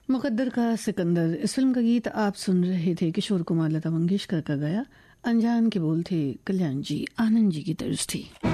मुकद्दर का सिकंदर, इस फिल्म का गीत आप सुन रहे थे किशोर कुमार लता मंगेशकर का गाया। अनजान के बोल थे कल्याण जी, आनंद जी की तर्ज थी।